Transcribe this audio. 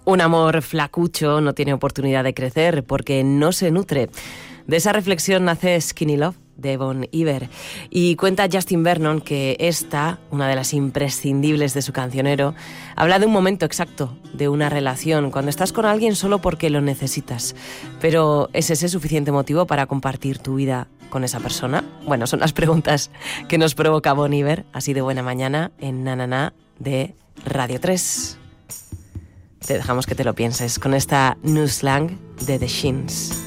Un amor flacucho no tiene oportunidad de crecer porque no se nutre. De esa reflexión nace Skinny Love, de Bon Iver. Y cuenta Justin Vernon que esta, una de las imprescindibles de su cancionero, habla de un momento exacto, de una relación, cuando estás con alguien solo porque lo necesitas. Pero ¿es ese suficiente motivo para compartir tu vida con esa persona? Bueno, son las preguntas que nos provoca Bon Iver, así de buena mañana, en Na Na Na de Radio 3. Te dejamos que te lo pienses con esta New Slang de The Shins.